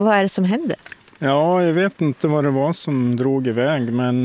Vad är det som händer? Ja, jag vet inte vad det var som drog iväg, men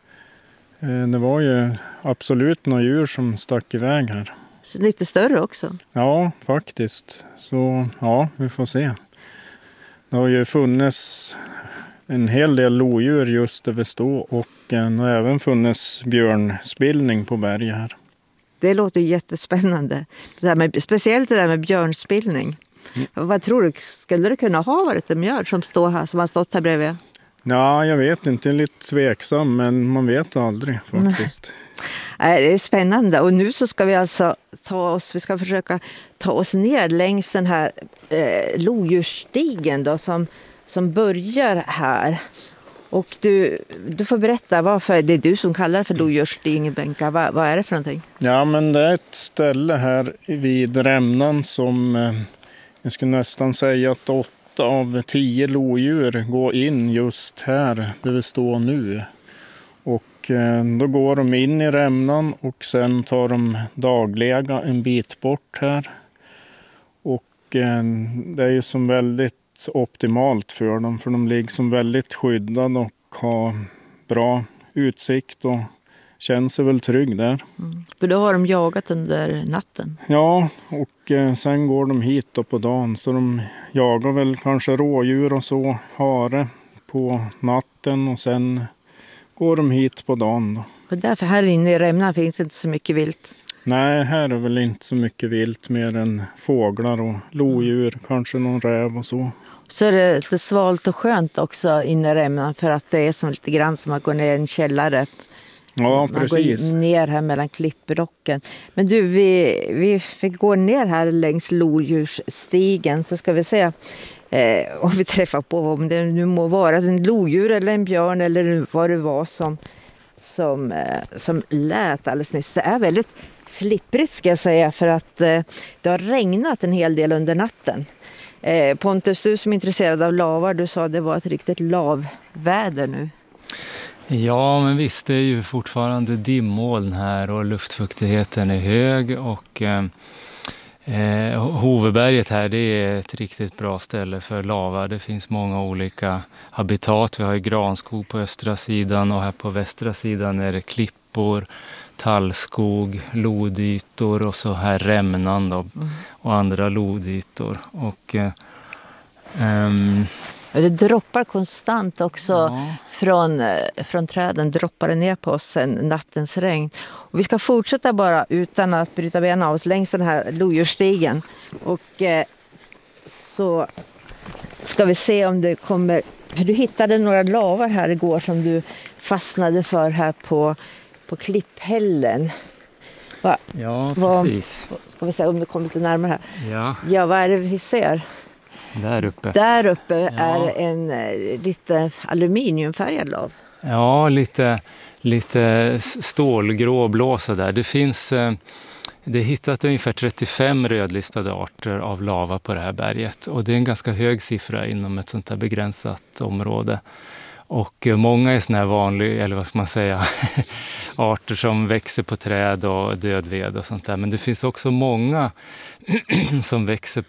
det var ju absolut några djur som stack iväg här. Så lite större också? Ja, faktiskt. Så ja, vi får se. Det har ju funnits en hel del lodjur just där vi står och det har även funnits björnspillning på berget här. Det låter jättespännande. Speciellt det där med björnspillning. Vad tror du? Skulle det kunna ha varit en björn som står här, som har stått här bredvid? Ja, jag vet inte. Jag är lite tveksam, men man vet aldrig faktiskt. Det är spännande. Och nu så ska vi alltså vi ska försöka ta oss ner längs den här lodjursstigen då, som börjar här. Och du får berätta varför det är du som kallar det för lodjursstigen, Benka. Vad är det för någonting? Ja, men det är ett ställe här vid Rämnan som jag skulle nästan säga att 8 av 10 lodjur går in just här där vi står nu. Och då går de in i Rämnan och sen tar de dagliga en bit bort här. Och det är ju som väldigt optimalt för dem, för de ligger som väldigt skyddade och har bra utsikt och känner sig väl trygg där. För då har de jagat under natten? Ja, och sen går de hit då på dagen, så de jagar väl kanske rådjur och så, hare på natten och sen går de hit på dagen då. Och därför här inne i Rämnan finns inte så mycket vilt? Nej, här är väl inte så mycket vilt mer än fåglar och lodjur, kanske någon räv och så. Så är det lite svalt och skönt också inne i Rämnan, för att det är som lite grann som att gå ner i en källare. Ja, precis. Man går ner här mellan klippbrocken. Men du, vi fick gå ner här längs lodjursstigen, så ska vi se om vi träffar på om det nu må vara en lodjur eller en björn eller vad det var som lät alldeles nyss. Det är väldigt slipprigt, ska jag säga, för att det har regnat en hel del under natten. Pontus, du som är intresserad av lavar, du sa att det var ett riktigt lavväder nu. Ja, men visst, det är ju fortfarande dimmoln här och luftfuktigheten är hög och Hoveberget här, det är ett riktigt bra ställe för lava. Det finns många olika habitat. Vi har ju granskog på östra sidan och här på västra sidan är det klippor, tallskog, lodytor och så här Rämnan då, och andra lodytor. Och det droppar konstant också från träden, droppar det ner på oss sen nattens regn. Och vi ska fortsätta bara utan att bryta benen av oss längs den här lodjursstigen. Och så ska vi se om det kommer, för du hittade några lavar här igår som du fastnade för här på klipphällen. Ja, precis. Ska vi se om vi kommer lite närmare här. Ja, vad är det vi ser? Där uppe är en lite aluminiumfärgad lav. Ja, lite stålgrå blåsa där. Det är hittat ungefär 35 rödlistade arter av lava på det här berget. Och det är en ganska hög siffra inom ett sånt här begränsat område. Och många är såna här vanliga, eller vad ska man säga, arter som växer på träd och dödved och sånt där. Men det finns också många som växer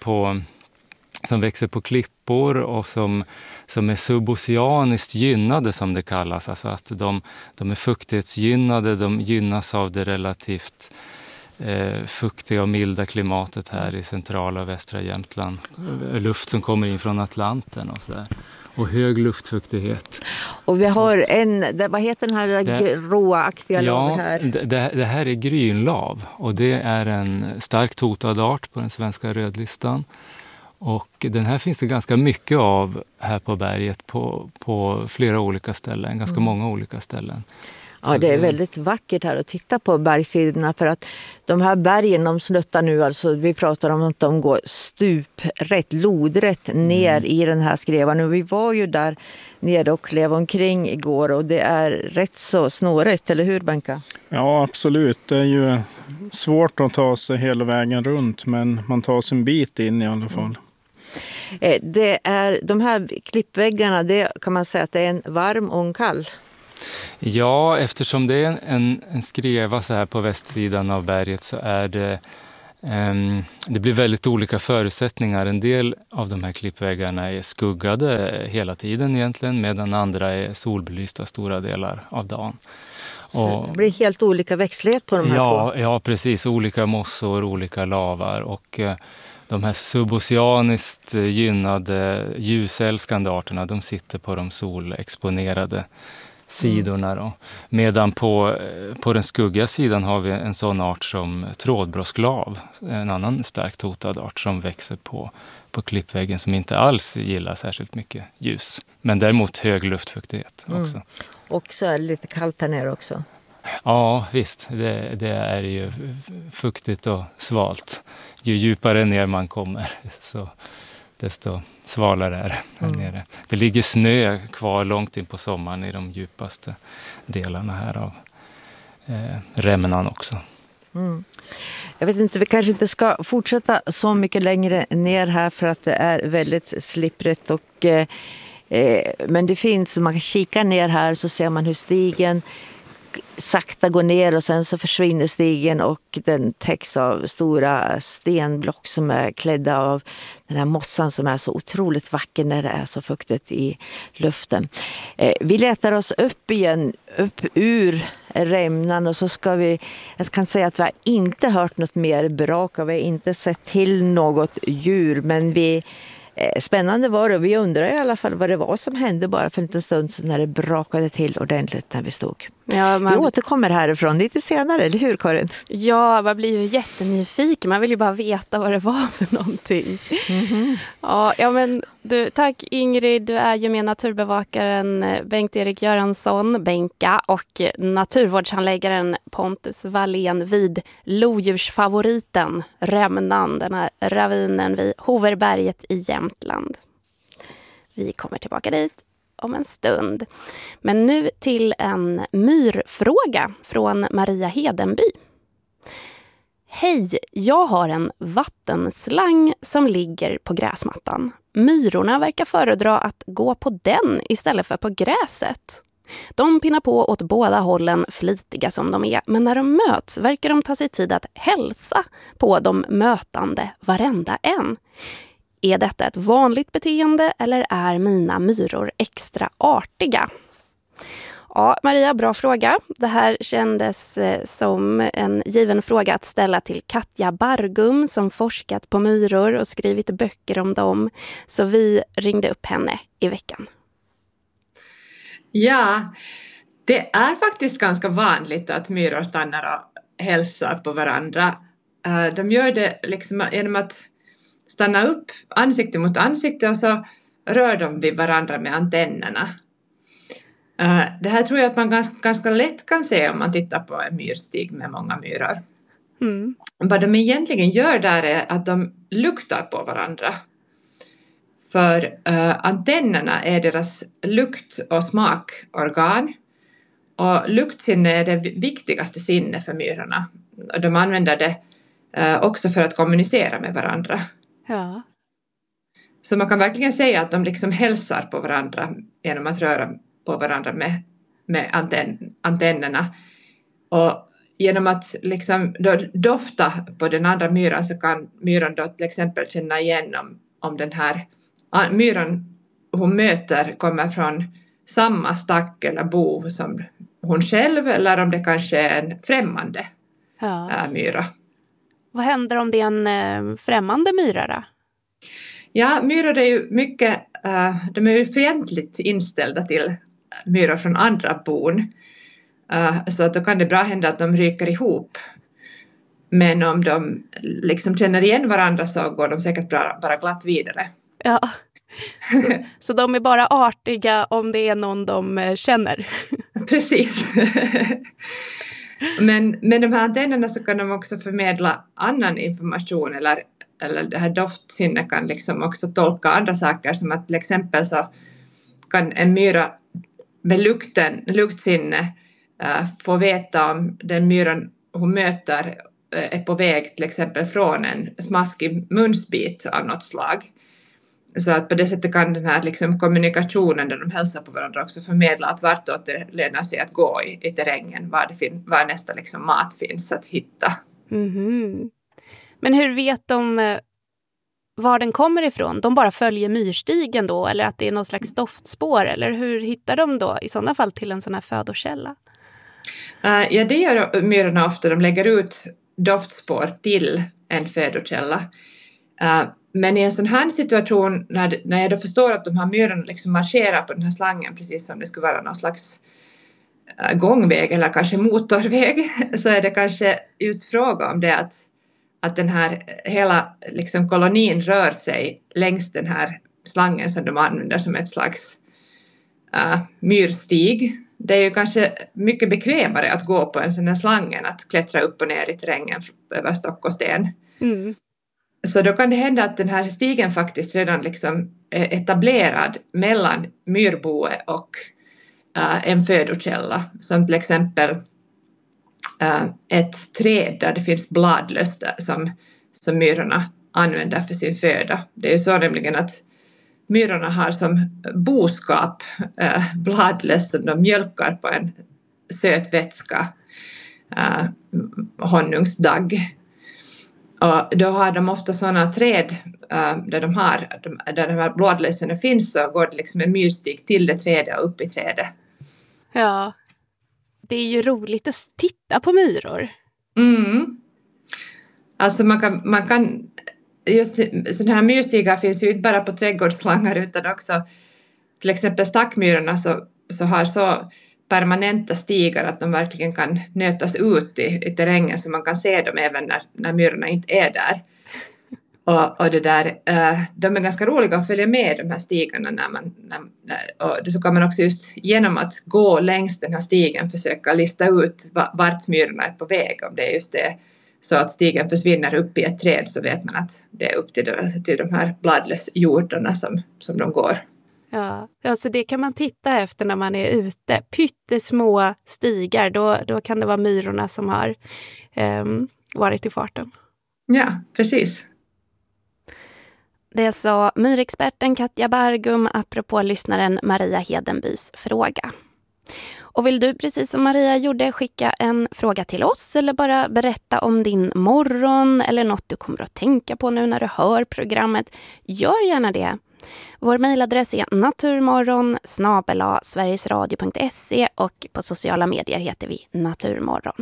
på klippor och som är suboceaniskt gynnade, som det kallas. Alltså att de är fuktighetsgynnade, de gynnas av det relativt fuktiga och milda klimatet här i centrala och västra Jämtland. Luft som kommer in från Atlanten och sådär. Och hög luftfuktighet. Och vi har vad heter den här råaktiga laven här? Det här är grynlav och det är en starkt hotad art på den svenska rödlistan. Och den här finns det ganska mycket av här på berget på flera olika ställen, ganska många olika ställen. Ja, det är väldigt vackert här att titta på bergsidorna, för att de här bergen, de sluttar nu, alltså vi pratar om att de går lodrätt ner i den här skrevan. Och vi var ju där nere och klev omkring igår och det är rätt så snårigt, eller hur Benka? Ja, absolut. Det är ju svårt att ta sig hela vägen runt, men man tar sig en bit in i alla fall. Det är de här klippväggarna, det kan man säga att det är en varm och en kall. Ja, eftersom det är en skreva så här på västsidan av berget så är det Det blir väldigt olika förutsättningar. En del av de här klippväggarna är skuggade hela tiden egentligen, medan andra är solbelysta stora delar av dagen. Så det blir helt olika växtlighet på de här två? Ja, precis. Olika mossor, olika lavar, och de här suboceaniskt gynnade ljusälskande arterna, de sitter på de solexponerade sidorna då. Medan på den skuggiga sidan har vi en sån art som trådbrosklav, en annan starkt hotad art som växer på klippväggen, som inte alls gillar särskilt mycket ljus. Men däremot hög luftfuktighet också. Och så är det lite kallt här nere också. Ja, visst. Det är ju fuktigt och svalt. Ju djupare ner man kommer, så desto svalare är det här nere. Det ligger snö kvar långt in på sommaren i de djupaste delarna här av Rämnan också. Jag vet inte, vi kanske inte ska fortsätta så mycket längre ner här för att det är väldigt slipprigt. Men det finns, man kan kika ner här så ser man hur stigen sakta går ner och sen så försvinner stigen och den täcks av stora stenblock som är klädda av den här mossan som är så otroligt vacker när det är så fuktigt i luften. Vi letar oss upp igen, upp ur Rämnan, och så ska vi, jag kan säga att vi har inte hört något mer brak och vi har inte sett till något djur, men spännande var det, och vi undrar i alla fall vad det var som hände bara för en liten stund sedan när det brakade till ordentligt när vi stod. Ja, vi återkommer härifrån lite senare, eller hur Karin? Ja, man blir ju jättenyfiken. Man vill ju bara veta vad det var för någonting. Ja, men tack Ingrid, du är ju med naturbevakaren Bengt-Erik Göransson, Benka, och naturvårdshandläggaren Pontus Wallén vid lodjursfavoriten Rämnan, den här ravinen vid Hoverberget i Jämtland. Vi kommer tillbaka dit om en stund. Men nu till en myrfråga från Maria Hedenby. Hej, jag har en vattenslang som ligger på gräsmattan. Myrorna verkar föredra att gå på den istället för på gräset. De pinnar på åt båda hållen, flitiga som de är, men när de möts verkar de ta sig tid att hälsa på de mötande varenda en. Är detta ett vanligt beteende eller är mina myror extra artiga? Ja, Maria, bra fråga. Det här kändes som en given fråga att ställa till Katja Bargum som forskat på myror och skrivit böcker om dem. Så vi ringde upp henne i veckan. Ja, det är faktiskt ganska vanligt att myror stannar och hälsar på varandra. De gör det liksom genom att stanna upp ansikte mot ansikte och så rör de vid varandra med antennerna. Det här tror jag att man ganska lätt kan se om man tittar på en myrstig med många myror. Vad de egentligen gör där är att de luktar på varandra. För antennerna är deras lukt- och smakorgan. Och luktsinne är det viktigaste sinne för myrorna. De använder det också för att kommunicera med varandra. Ja. Så man kan verkligen säga att de liksom hälsar på varandra genom att röra på varandra med antennerna. Och genom att liksom dofta på den andra myran så kan myran då till exempel känna igen om den här myran hon möter kommer från samma stack eller bo som hon själv, eller om det kanske är en främmande myra. Vad händer om det är en främmande myra då? Ja, myror är ju mycket, de är ju fientligt inställda till myror från andra bon. Så att då kan det bra hända att de ryker ihop. Men om de liksom känner igen varandra så går de säkert bara glatt vidare. Ja, så de är bara artiga om det är någon de känner. Precis. Men med de här antennerna så kan de också förmedla annan information, eller det här doftsinne kan liksom också tolka andra saker, som att till exempel så kan en myra med luktsinne få veta om den myran hon möter är på väg till exempel från en smaskig munsbit av något slag. Så att på det sättet kan den här liksom kommunikationen där de hälsar på varandra också förmedla att vartåt det lönar sig att gå i terrängen, var nästa liksom mat finns att hitta. Mm-hmm. Men hur vet de var den kommer ifrån? De bara följer myrstigen då, eller att det är någon slags doftspår, eller hur hittar de då i sådana fall till en sån här födokälla? Ja, det gör myrorna ofta. De lägger ut doftspår till en födokälla. Men i en sån här situation, när jag då förstår att de här myrorna liksom marscherar på den här slangen precis som det skulle vara någon slags gångväg eller kanske motorväg, så är det kanske just fråga om det att den här hela liksom kolonin rör sig längs den här slangen som de använder som ett slags myrstig. Det är ju kanske mycket bekvämare att gå på en sån här slang än att klättra upp och ner i terrängen över stock och sten. Mm. Så då kan det hända att den här stigen faktiskt redan liksom är etablerad mellan myrboe och en födokälla. Som till exempel ett träd där det finns bladlöss som myrorna använder för sin föda. Det är ju så nämligen att myrorna har som boskap bladlöss som de mjölkar på en söt vätska, honungsdagg. Och då har de ofta sådana träd där de här bladlössen finns, så går det liksom en myrstig till det trädet och upp i trädet. Ja, det är ju roligt att titta på myror. Mm. Alltså man kan just sådana här myrstigar finns ju inte bara på trädgårdsslangar utan också till exempel stackmyrorna så har så permanenta stigar att de verkligen kan nötas ut i terrängen så man kan se dem även när myrorna inte är där. Och det där, de är ganska roliga att följa med de här stigarna och så kan man också just genom att gå längs den här stigen försöka lista ut vart myrorna är på väg. Om det är just det så att stigen försvinner upp i ett träd så vet man att det är upp till de här bladlössjordarna som de går. Ja, så det kan man titta efter när man är ute. Pyttesmå stigar, då kan det vara myrorna som har varit i farten. Ja, precis. Det sa myrexperten Katja Bargum apropå lyssnaren Maria Hedenbys fråga. Och vill du, precis som Maria gjorde, skicka en fråga till oss eller bara berätta om din morgon eller något du kommer att tänka på nu när du hör programmet, gör gärna det. Vår mejladress är naturmorgon@sverigesradio.se och på sociala medier heter vi Naturmorgon.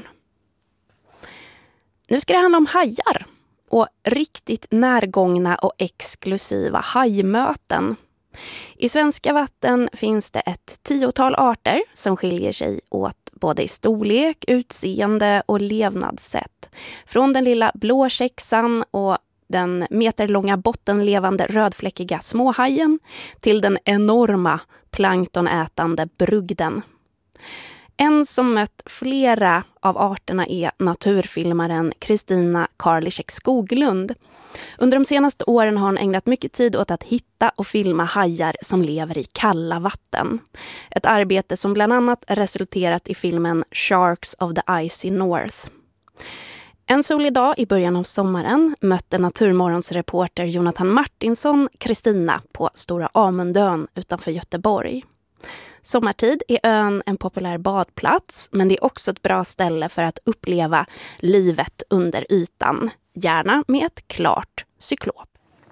Nu ska det handla om hajar och riktigt närgångna och exklusiva hajmöten. I svenska vatten finns det ett 10-tal arter som skiljer sig åt både i storlek, utseende och levnadssätt. Från den lilla blåkäxan och den meterlånga bottenlevande rödfläckiga småhajen till den enorma planktonätande brugden. En som mött flera av arterna är naturfilmaren Kristina Karliczek Skoglund. Under de senaste åren har hon ägnat mycket tid åt att hitta och filma hajar som lever i kalla vatten. Ett arbete som bland annat resulterat i filmen Sharks of the Icy North. En solig dag i början av sommaren mötte Naturmorgons reporter Jonathan Martinsson Kristina på Stora Amundön utanför Göteborg. Sommartid är ön en populär badplats, men det är också ett bra ställe för att uppleva livet under ytan, gärna med ett klart cyklop.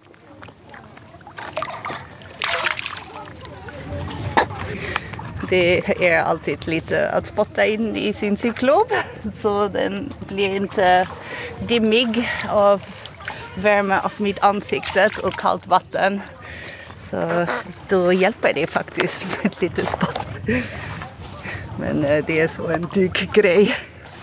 Det är alltid lite att spotta in i sin cyklop så den blir inte dimmig av värme av mitt ansikte och kallt vatten. Så då hjälper det faktiskt med ett litet spott. Men det är så en dykgrej.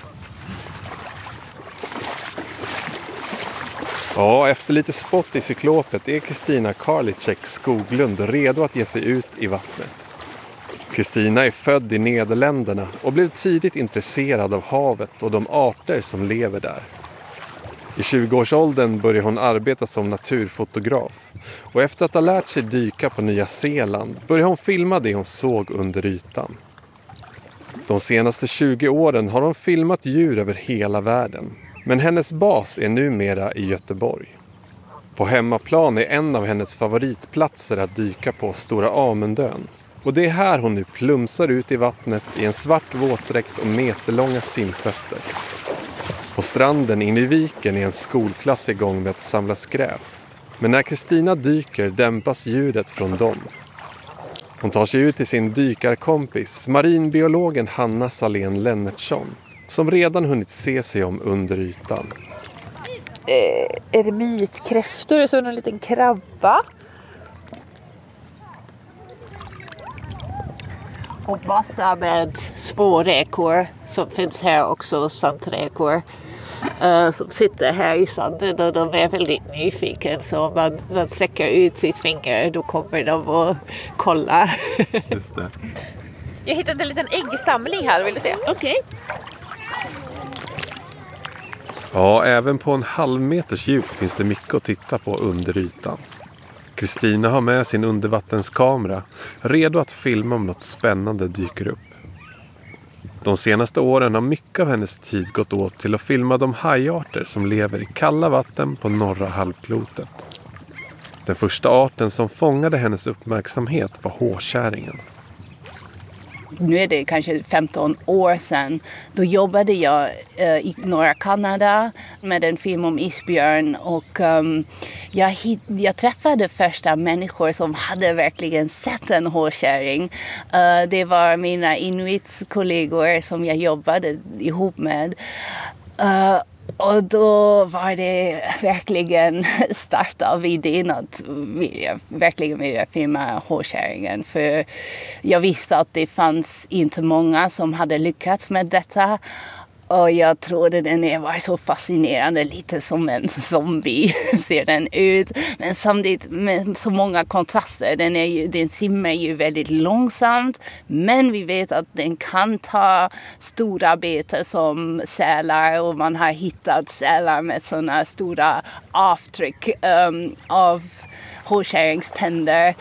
Ja, efter lite spott i cyklopet är Kristina Karliczek Skoglund redo att ge sig ut i vattnet. Kristina är född i Nederländerna och blev tidigt intresserad av havet och de arter som lever där. I 20-årsåldern började hon arbeta som naturfotograf och efter att ha lärt sig dyka på Nya Zeeland började hon filma det hon såg under ytan. De senaste 20 åren har hon filmat djur över hela världen, men hennes bas är numera i Göteborg. På hemmaplan är en av hennes favoritplatser att dyka på Stora Amundön. Och det är här hon nu plumsar ut i vattnet i en svart våtdräkt och meterlånga simfötter. På stranden inne i viken är en skolklass igång med att samla skräp. Men när Kristina dyker dämpas ljudet från dem. Hon tar sig ut till sin dykarkompis, marinbiologen Hanna Salén Lennertsson, som redan hunnit se sig om under ytan. Eremitkräftor och så en liten krabba. Och massa med spåräkor som finns här också, sandräkor. Som sitter här i sanden och de är väldigt nyfikna, så man sträcker ut sitt finger, då kommer de och kolla. Just det. Jag hittade en liten äggsamling här, vill du se? Okej. Ja, även på en halvmeters djup finns det mycket att titta på under ytan. Kristina har med sin undervattenskamera, redo att filma om något spännande dyker upp. De senaste åren har mycket av hennes tid gått åt till att filma de hajarter som lever i kalla vatten på norra halvklotet. Den första arten som fångade hennes uppmärksamhet var hårkäringen. Nu är det kanske 15 år sedan. Då jobbade jag i norra Kanada med en film om isbjörn. Och jag träffade första människor som hade verkligen sett en hårkäring. Det var mina inuitkollegor som jag jobbade ihop med. Och då var det verkligen start av idén att verkligen vilja filma hårkäringen. För jag visste att det fanns inte många som hade lyckats med detta. Och jag trodde den var så fascinerande, lite som en zombie ser den ut. Men samtidigt med så många kontraster. Den simmar ju väldigt långsamt. Men vi vet att den kan ta stora bete som sälar. Och man har hittat sälar med sådana stora avtryck av hårkäringständer.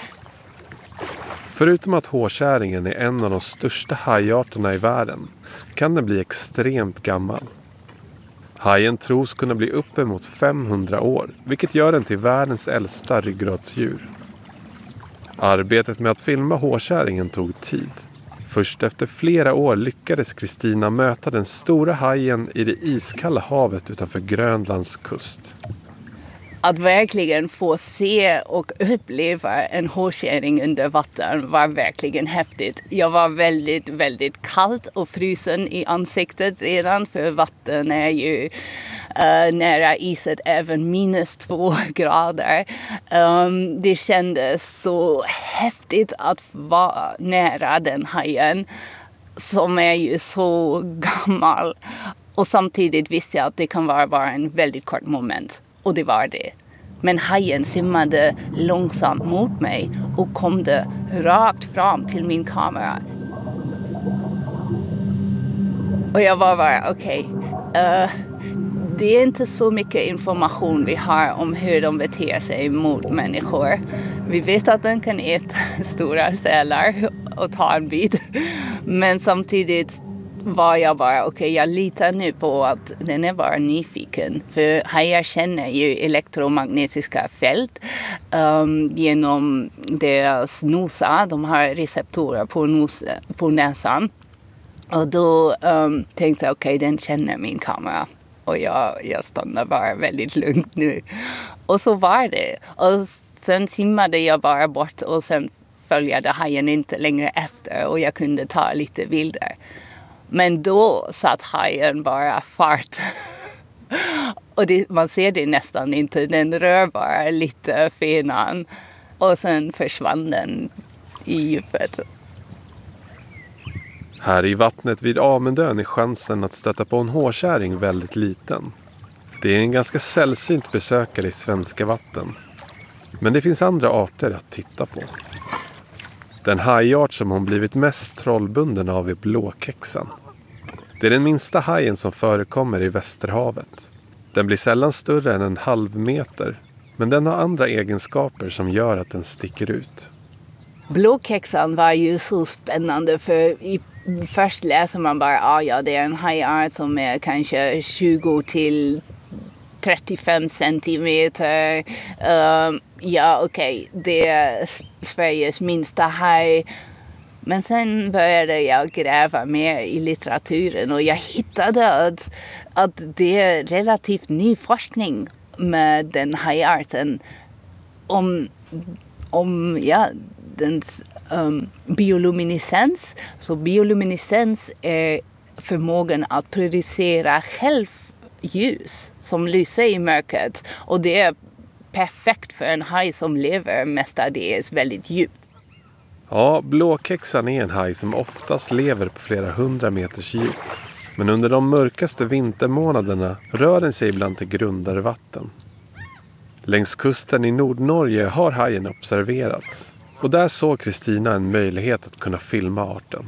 Förutom att hårkäringen är en av de största hajarterna i världen kan den bli extremt gammal. Hajen tros kunna bli uppemot 500 år, vilket gör den till världens äldsta ryggradsdjur. Arbetet med att filma hårkäringen tog tid. Först efter flera år lyckades Kristina möta den stora hajen i det iskalla havet utanför Grönlands kust. Att verkligen få se och uppleva en hårkäring under vatten var verkligen häftigt. Jag var väldigt, väldigt kallt och frysen i ansiktet redan, för vatten är ju nära iset även -2 grader. Det kändes så häftigt att vara nära den hajen som är ju så gammal. Och samtidigt visste jag att det kan vara bara en väldigt kort moment. Och det var det. Men hajen simmade långsamt mot mig och kom rakt fram till min kamera. Och jag var bara okej. Det är inte så mycket information vi har om hur de beter sig mot människor. Vi vet att den kan äta stora sälar och ta en bit. Men samtidigt var jag bara okej, jag litar nu på att den är bara nyfiken. För hajar känner ju elektromagnetiska fält genom deras nosar. De har receptorer på näsan. Och då tänkte jag okej, den känner min kamera. Och jag stannade bara väldigt lugnt nu. Och så var det. Och sen simmade jag bara bort och sen följde hajen inte längre efter. Och jag kunde ta lite bilder. Men då satt hajen bara fart. Och man ser det nästan inte. Den rör bara lite fenan. Och sen försvann den i djupet. Här i vattnet vid Amundön är chansen att stöta på en hårkäring väldigt liten. Det är en ganska sällsynt besökare i svenska vatten. Men det finns andra arter att titta på. Den hajart som hon blivit mest trollbunden av är blåkexan. Det är den minsta hajen som förekommer i Västerhavet. Den blir sällan större än 1/2 meter, men den har andra egenskaper som gör att den sticker ut. Blåkexan var ju så spännande, för först läser man bara ja, det är en hajart som är kanske 20 till 35 centimeter. Det är Sveriges minsta haj. Men sen började jag gräva mer i litteraturen och jag hittade att det är relativt ny forskning med den hajarten om dens bioluminescens. Så bioluminescens är förmågan att producera själv ljus som lyser i mörkret. Och det är perfekt för en haj som lever mestadels väldigt djupt. Ja, blåkexan är en haj som oftast lever på flera 100 meters djup. Men under de mörkaste vintermånaderna rör den sig ibland till grundare vatten. Längs kusten i Nordnorge har hajen observerats. Och där såg Kristina en möjlighet att kunna filma arten.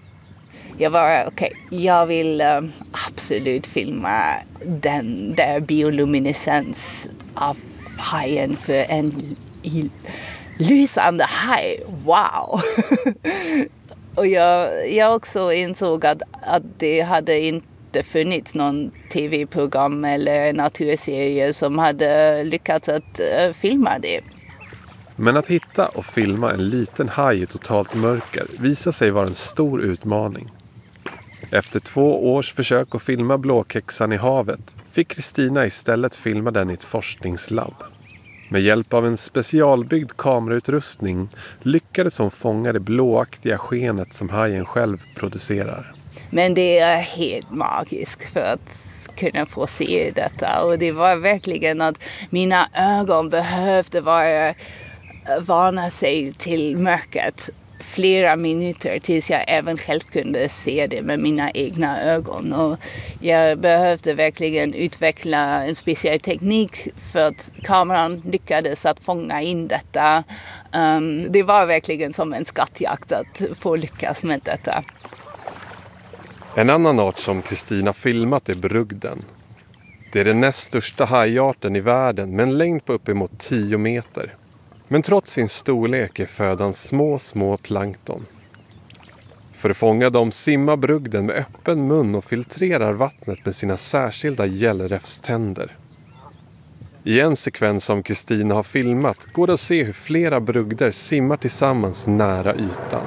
Jag vill absolut filma den där bioluminescens av hajen för en lysande haj. Wow! Och jag också insåg att det hade inte funnits någon tv-program eller naturserie som hade lyckats att filma det. Men att hitta och filma en liten haj i totalt mörker visar sig vara en stor utmaning. Efter 2 års försök att filma blåkexan i havet fick Kristina istället filma den i ett forskningslabb. Med hjälp av en specialbyggd kamerautrustning lyckades hon fånga det blåaktiga skenet som hajen själv producerar. Men det är helt magiskt för att kunna få se detta. Och det var verkligen att mina ögon behövde vana sig till mörkret flera minuter tills jag även själv kunde se det med mina egna ögon. Och jag behövde verkligen utveckla en speciell teknik för att kameran lyckades att fånga in detta. Det var verkligen som en skattjakt att få lyckas med detta. En annan art som Kristina filmat är brugden. Det är den näst största hajarten i världen med en längd på uppemot 10 meter. Men trots sin storlek är födan små plankton. För att fånga dem simmar brugden med öppen mun och filtrerar vattnet med sina särskilda gällräfständer. I en sekvens som Kristina har filmat går det att se hur flera brugder simmar tillsammans nära ytan.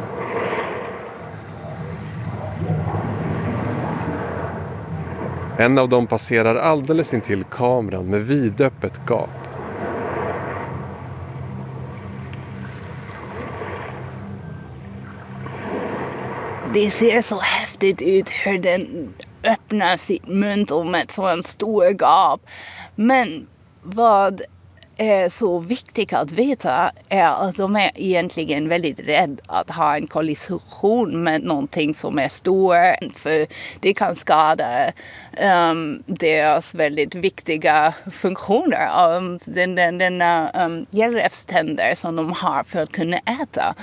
En av dem passerar alldeles intill kameran med vidöppet gap. Det ser så häftigt ut hur den öppnar sitt mun med så stor gap. Men vad är så viktigt att veta är att de är egentligen väldigt rädda att ha en kollision med någonting som är stort. För det kan skada deras väldigt viktiga funktioner. Denna gällräfständer som de har för att kunna äta.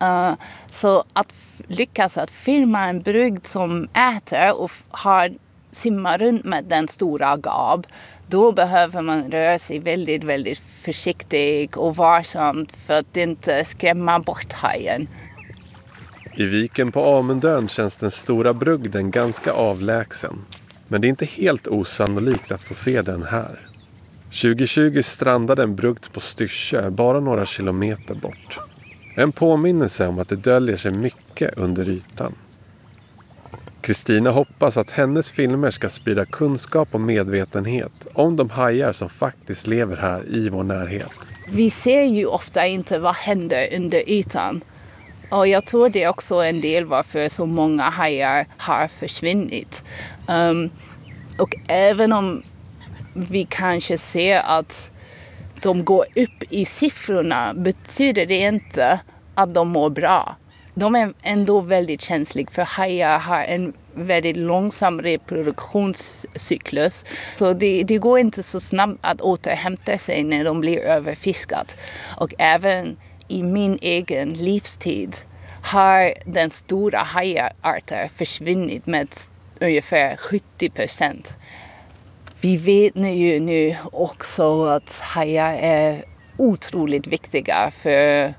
Så att lyckas att filma en brugd som äter och simmar runt med den stora gab. Då behöver man röra sig väldigt, väldigt försiktigt och varsamt för att inte skrämma bort hajen. I viken på Amundön känns den stora brugden ganska avlägsen. Men det är inte helt osannolikt att få se den här. 2020 strandade en brugd på Styrsö bara några kilometer bort. En påminnelse om att det döljer sig mycket under ytan. Kristina hoppas att hennes filmer ska sprida kunskap och medvetenhet om de hajar som faktiskt lever här i vår närhet. Vi ser ju ofta inte vad händer under ytan. Och jag tror det är också en del varför så många hajar har försvunnit. Och även om vi kanske ser att de går upp i siffrorna betyder det inte att de mår bra. De är ändå väldigt känsliga för hajar har en väldigt långsam reproduktionscyklus. Så det går inte så snabbt att återhämta sig när de blir överfiskat. Och även i min egen livstid har den stora hajarter försvunnit med ungefär 70%. Vi vet nu också att hajar är otroligt viktiga för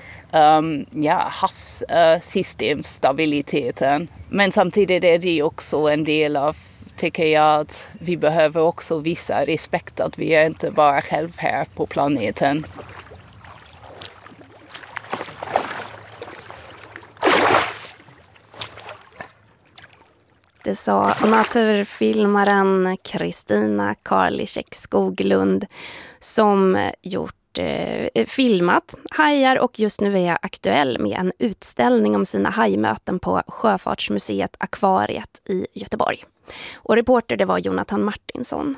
havssystemstabiliteten. Men samtidigt är det också en del av, tycker jag, att vi behöver också visa respekt att vi är inte bara själv här på planeten. Det sa naturfilmaren Kristina Karliczek Skoglund som filmat hajar och just nu är aktuell med en utställning om sina hajmöten på Sjöfartsmuseet Akvariet i Göteborg. Och reporter det var Jonathan Martinsson.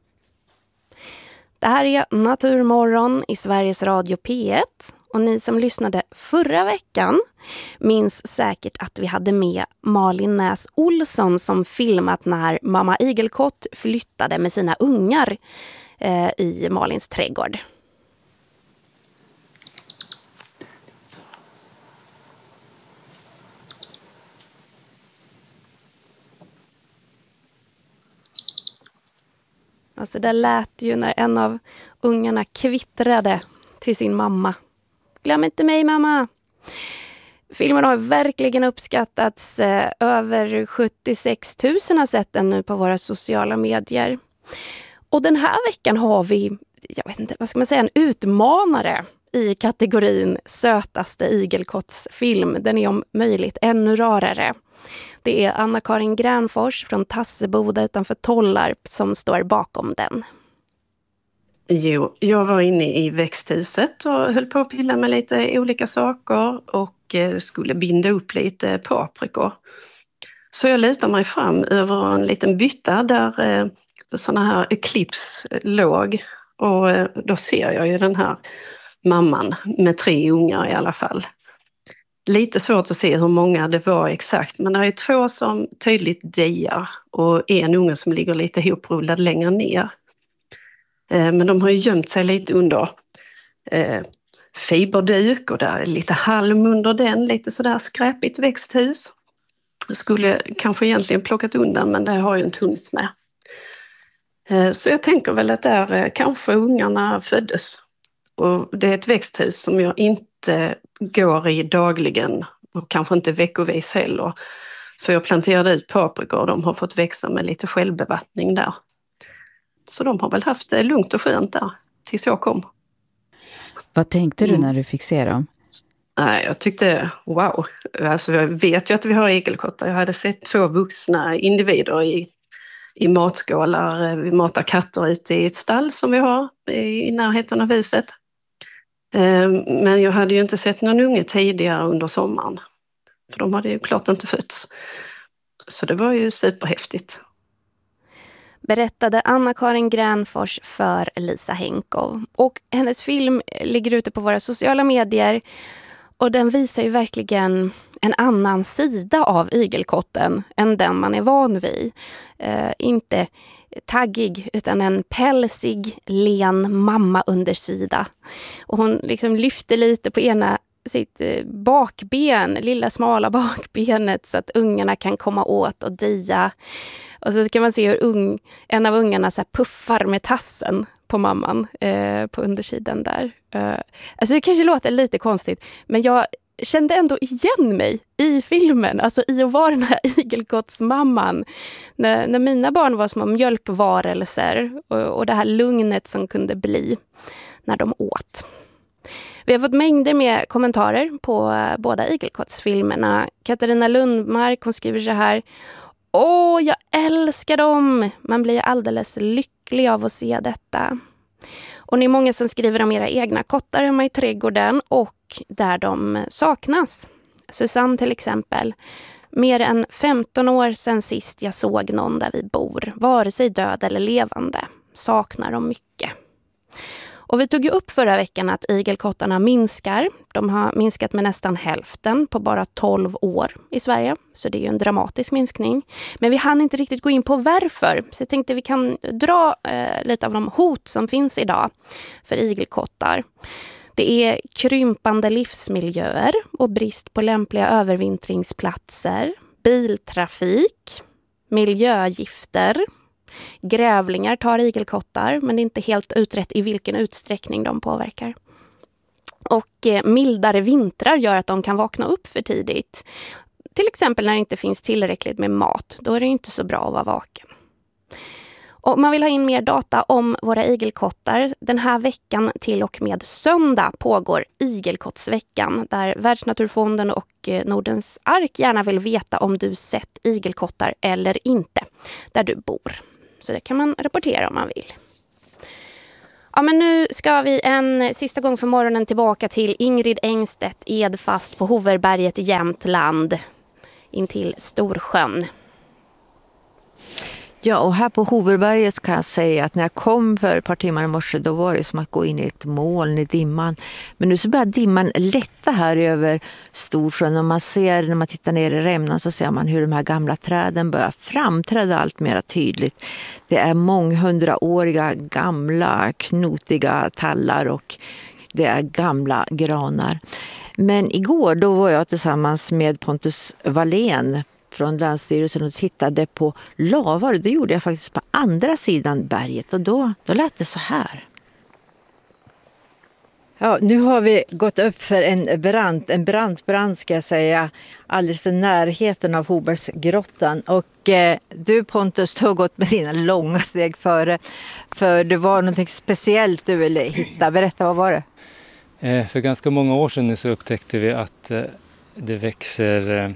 Det här är Naturmorgon i Sveriges Radio P1 och ni som lyssnade förra veckan minns säkert att vi hade med Malin Näs Olsson som filmat när mamma igelkott flyttade med sina ungar i Malins trädgård. Alltså det lät ju när en av ungarna kvittrade till sin mamma. Glöm inte mig, mamma! Filmen har verkligen uppskattats. Över 76 000 har sett den nu på våra sociala medier. Och den här veckan har vi, jag vet inte, vad ska man säga, en utmanare i kategorin sötaste igelkottsfilm. Den är om möjligt ännu rarare. Det är Anna-Karin Gränfors från Tasseboda utanför Tollarp som står bakom den. Jo, jag var inne i växthuset och höll på att pilla med lite olika saker och skulle binda upp lite paprikor. Så jag lutar mig fram över en liten bytta där såna här Eclipse låg och då ser jag ju den här mamman med 3 ungar i alla fall. Lite svårt att se hur många det var exakt, men det är 2 som tydligt diar och en unge som ligger lite ihoprullad längre ner. Men de har ju gömt sig lite under fiberduk och där är lite halm under den, lite sådär skräpigt växthus. Jag skulle kanske egentligen plockat undan, men det har ju inte hunnits med. Så jag tänker väl att där kanske ungarna föddes. Och det är ett växthus som jag inte går i dagligen och kanske inte veckovis heller. För jag planterade ut paprikor och de har fått växa med lite självbevattning där. Så de har väl haft det lugnt och skönt där tills jag kom. Vad tänkte du när du fick se dem? Nej, jag tyckte wow. Alltså jag vet ju att vi har igelkottar. Jag hade sett 2 vuxna individer i matskålar. Vi matar katter ute i ett stall som vi har i närheten av huset. Men jag hade ju inte sett någon unge tidigare under sommaren. För de hade ju klart inte fötts. Så det var ju superhäftigt. Berättade Anna-Karin Gränfors för Lisa Henkow. Och hennes film ligger ute på våra sociala medier. Och den visar ju verkligen en annan sida av igelkotten än den man är van vid. Inte taggig utan en pälsig, len mamma-undersida. Och hon liksom lyfter lite på sitt bakben, lilla smala bakbenet så att ungarna kan komma åt och dia. Och så kan man se hur en av ungarna så här puffar med tassen på mamman på undersidan där. Alltså det kanske låter lite konstigt, men jag kände ändå igen mig i filmen, alltså i att vara den här igelkottsmamman. När mina barn var små mjölkvarelser och det här lugnet som kunde bli när de åt. Vi har fått mängder med kommentarer på båda igelkottsfilmerna. Katarina Lundmark, hon skriver så här: Åh, jag älskar dem! Man blir alldeles lycklig av att se detta. Och ni är många som skriver om era egna kottar hemma i trädgården och där de saknas. Susanne till exempel. Mer än 15 år sedan sist jag såg någon där vi bor. Vare sig död eller levande. Saknar de mycket. Och vi tog ju upp förra veckan att igelkottarna minskar. De har minskat med nästan hälften på bara 12 år i Sverige. Så det är ju en dramatisk minskning. Men vi hann inte riktigt gå in på varför. Så jag tänkte vi kan dra lite av de hot som finns idag för igelkottar. Det är krympande livsmiljöer och brist på lämpliga övervintringsplatser. Biltrafik, miljögifter. Grävlingar tar igelkottar, men det är inte helt utrett i vilken utsträckning de påverkar. Och mildare vintrar gör att de kan vakna upp för tidigt. Till exempel när det inte finns tillräckligt med mat, då är det inte så bra att vara vaken. Och man vill ha in mer data om våra igelkottar. Den här veckan till och med söndag pågår igelkottsveckan där Världsnaturfonden och Nordens ark gärna vill veta om du sett igelkottar eller inte där du bor. Så det kan man rapportera om man vill. Ja, men nu ska vi en sista gång för morgonen tillbaka till Ingrid Engstedt Edfast på Hoverberget i Jämtland intill Storsjön. Ja, och här på Hoverberget kan jag säga att när jag kom för ett par timmar i morse då var det som att gå in i ett moln i dimman. Men nu så börjar dimman lätta här över Storsjön och man ser när man tittar ner i rämnan så ser man hur de här gamla träden börjar framträda allt mer tydligt. Det är månghundraåriga gamla knotiga tallar och det är gamla granar. Men igår då var jag tillsammans med Pontus Wallén från Länsstyrelsen och tittade på lavar. Det gjorde jag faktiskt på andra sidan berget och då lät det så här. Ja, nu har vi gått upp för en brant ska jag säga, alldeles i närheten av Hobergsgrottan. Och du Pontus, du har gått med dina långa steg före. För det var något speciellt du ville hitta. Berätta, vad var det? För ganska många år sedan nu så upptäckte vi att det växer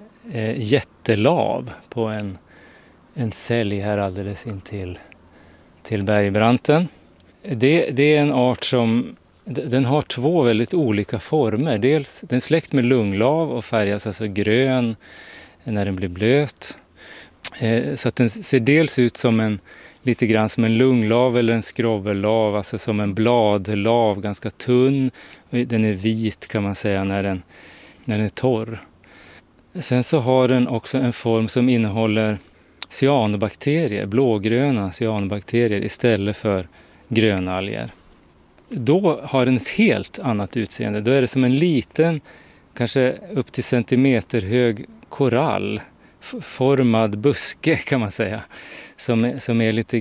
jättelav på en sälj här alldeles intill till bergbranten. Det är en art som den har två väldigt olika former. Dels den är släkt med lunglav och färgas alltså grön när den blir blöt. Så att den ser dels ut som lite grann som en lunglav eller en skrovvellav, alltså som en bladlav, ganska tunn. Den är vit kan man säga när den är torr. Sen så har den också en form som innehåller cyanobakterier, blågröna cyanobakterier istället för grönalger. Då har den ett helt annat utseende. Då är det som en liten, kanske upp till centimeter hög korall, formad buske kan man säga, som är lite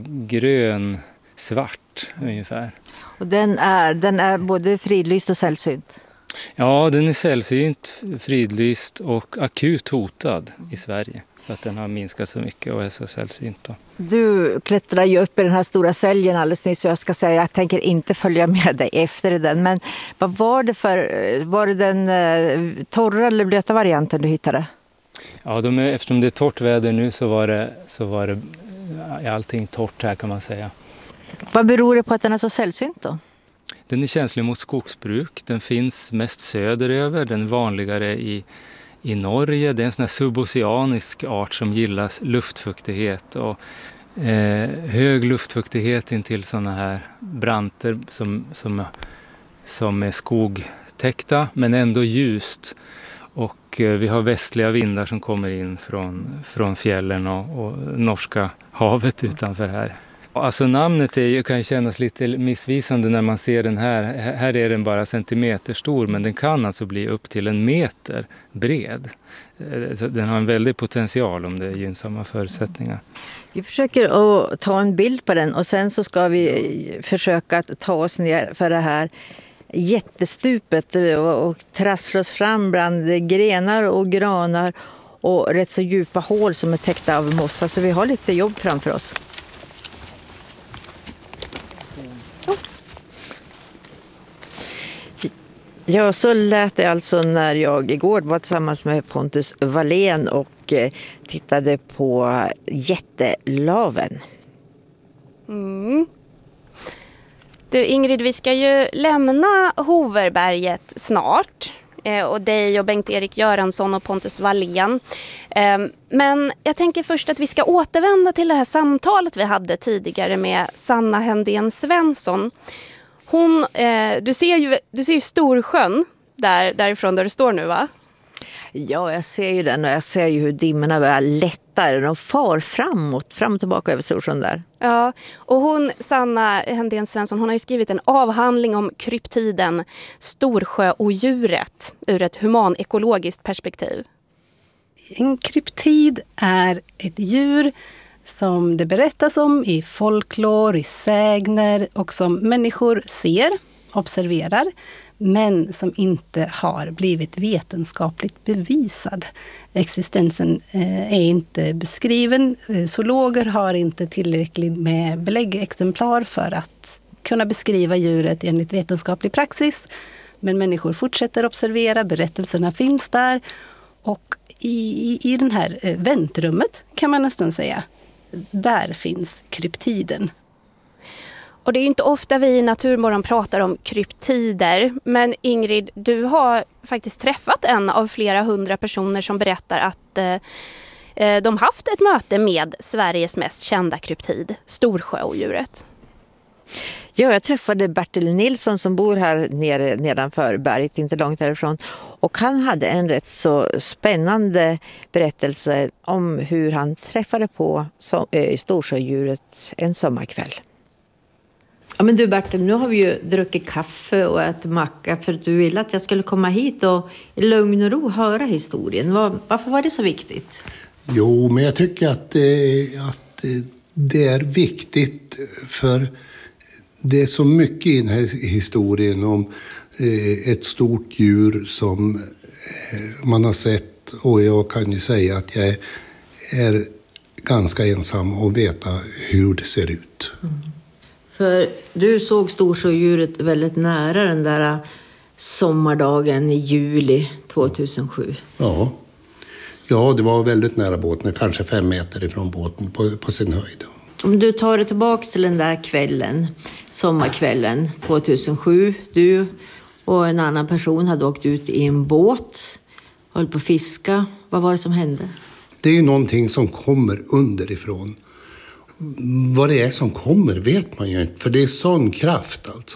grön-svart ungefär. Och den är både fridlyst och sällsynt? Ja, den är sällsynt, fridlyst och akut hotad i Sverige. För att den har minskat så mycket och är så sällsynt då. Du klättrar ju upp i den här stora säljen alldeles nyss så jag ska säga jag tänker inte följa med dig efter den. Men vad var det var det den torra eller blöta varianten du hittade? Ja, eftersom det är torrt väder nu så var det allting torrt här kan man säga. Vad beror det på att den är så sällsynt då? Den är känslig mot skogsbruk. Den finns mest söderöver. Den är vanligare i Norge. Det är en sån här suboceanisk art som gillar luftfuktighet. Och, hög luftfuktighet intill såna här branter som är skogtäckta men ändå ljust. Och vi har västliga vindar som kommer in från fjällen och norska havet utanför här. Alltså namnet kan kännas lite missvisande när man ser den här. Här är den bara centimeter stor men den kan alltså bli upp till 1 meter bred. Den har en väldig potential om det är gynnsamma förutsättningar. Vi försöker att ta en bild på den och sen så ska vi försöka att ta oss ner för det här jättestupet och trassla oss fram bland grenar och granar och rätt så djupa hål som är täckta av mossa. Så vi har lite jobb framför oss. Ja, så lät det alltså när jag igår var tillsammans med Pontus Wallén och tittade på jättelaven. Mm. Du Ingrid, vi ska ju lämna Hoverberget snart. Och dig och Bengt-Erik Göransson och Pontus Wallén. Men jag tänker först att vi ska återvända till det här samtalet vi hade tidigare med Sanna Hendén Svensson. Du ser ju Storsjön därifrån där du står nu, va? Ja, jag ser ju den och jag ser ju hur dimmorna börjar lätta. De far fram och tillbaka över Storsjön där. Ja, och Sanna Hendén Svensson, hon har ju skrivit en avhandling om kryptiden Storsjöodjuret ur ett humanekologiskt perspektiv. En kryptid är ett djur som det berättas om i folklor, i sägner och som människor ser, observerar, men som inte har blivit vetenskapligt bevisad. Existensen är inte beskriven. Zoologer har inte tillräckligt med beläggexemplar för att kunna beskriva djuret enligt vetenskaplig praxis. Men människor fortsätter observera, berättelserna finns där. Och i den här väntrummet kan man nästan säga, där finns kryptiden. Och det är inte ofta vi i Naturmorgon pratar om kryptider. Men Ingrid, du har faktiskt träffat en av flera 100 personer som berättar att de haft ett möte med Sveriges mest kända kryptid, storsjöodjuret. Ja, jag träffade Bertil Nilsson som bor här nedanför berget, inte långt härifrån. Och han hade en rätt så spännande berättelse om hur han träffade på storsjöodjuret en sommarkväll. Ja, men du Bertil, nu har vi ju druckit kaffe och ätit macka för att du ville att jag skulle komma hit och i lugn och ro höra historien. Varför var det så viktigt? Jo, men jag tycker att det är viktigt för det är så mycket i den här historien om ett stort djur som man har sett, och jag kan ju säga att jag är ganska ensam och veta hur det ser ut. Mm. För du såg storsjöodjuret väldigt nära den där sommardagen i juli 2007. Ja, det var väldigt nära båten, kanske 5 meter ifrån båten på sin höjd. Om du tar dig tillbaka till den där kvällen, sommarkvällen 2007. Du och en annan person hade åkt ut i en båt, höll på att fiska. Vad var det som hände? Det är ju någonting som kommer underifrån. Vad det är som kommer vet man ju inte, för det är sån kraft alltså.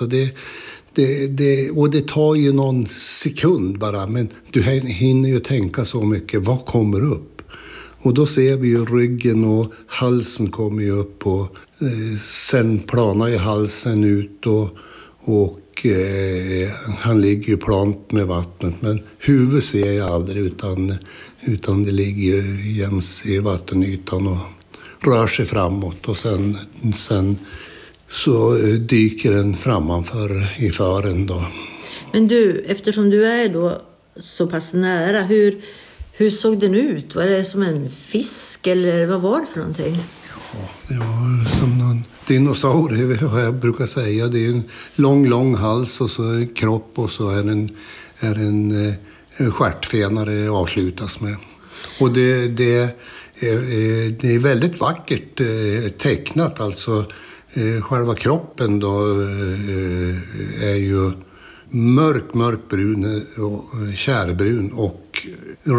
Och det tar ju någon sekund bara, men du hinner ju tänka så mycket. Vad kommer upp? Och då ser vi ju ryggen och halsen kommer ju upp och sen planar ju halsen ut och han ligger ju plant med vattnet. Men huvudet ser jag aldrig utan det ligger ju jäms i vattenytan och rör sig framåt. Och sen så dyker den framför i fören då. Men du, eftersom du är då så pass nära, hur såg den ut? Var det som en fisk eller vad var det för någonting? Ja, det var som någon dinosaurie, vad jag brukar säga. Det är en lång hals och så en kropp och så är en stjärtfenare avslutas med. Och det är väldigt vackert tecknat, alltså själva kroppen då är ju mörkbrun och kärbrun och